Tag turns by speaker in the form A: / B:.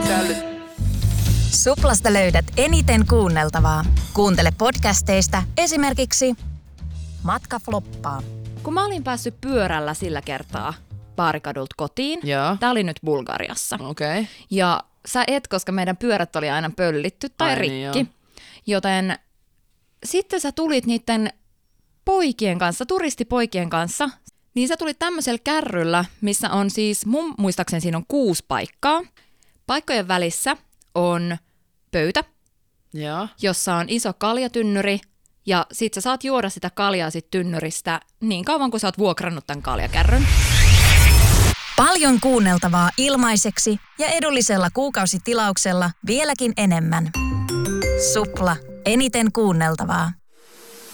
A: Suplasta löydät eniten kuunneltavaa. Kuuntele podcasteista esimerkiksi Matka floppaa.
B: Kun mä olin päässyt pyörällä sillä kertaa Baarikadulta kotiin,
C: Joo.
B: tää oli nyt Bulgariassa.
C: Okei.
B: Ja sä et, koska meidän pyörät oli aina pöllitty tai rikki. Niin, joten sitten sä tulit niiden poikien kanssa, turistipoikien kanssa, niin sä tulit tämmöisellä kärryllä, missä on siis, mun muistaakseni siinä on 6 paikkaa. Paikkojen välissä on pöytä,
C: Joo.
B: jossa on iso kaljatynnyri, ja sit sä saat juoda sitä kaljaa sit tynnyristä niin kauan, kun sä oot vuokrannut tämän kaljakärryn.
A: Paljon kuunneltavaa ilmaiseksi ja edullisella kuukausitilauksella vieläkin enemmän. Supla. Eniten kuunneltavaa.